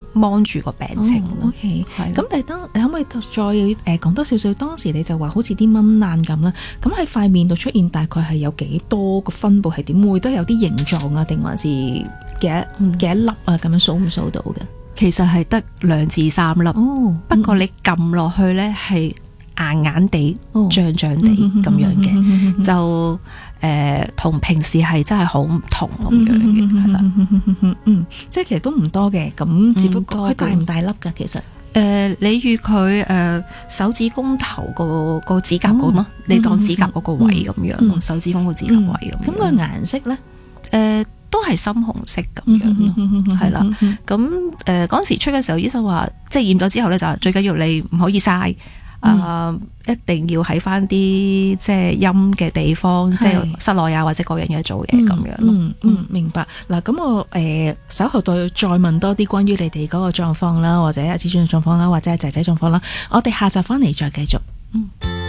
望住個病情咯。 OK， 係咁但係你可唔可以再講多少少？當時你就話好似啲蚊爛咁啦，咁喺塊面度出現大概係有幾多個分佈係點？會都有啲形狀啊，定還是幾多粒啊？咁樣數唔數到嘅？ 其實係得2至3粒，不過你撳落去咧係硬硬地、脹脹地咁樣嘅，就同平時係真係好唔同咁樣嘅，係啦。 即係其實都唔多嘅，咁只不過佢大唔大粒㗎？其實你預佢手指公頭個指甲咁咯，你當指甲嗰個位咁樣咯，手指公個指甲位咁。 咁個顏色咧？ 都係深紅色咁樣咯，係啦。咁嗰時出嘅時候，醫生話即係驗咗之後咧，就最緊要你唔可以曬，一定要喺翻啲即係陰嘅地方，即係室內啊或者各樣嘢做嘢咁樣咯。 明白。嗱，咁我稍後再問多啲關於你哋嗰個狀況啦，或者阿子尊嘅狀況啦，或者係仔仔狀況啦。我哋下集翻嚟再繼續。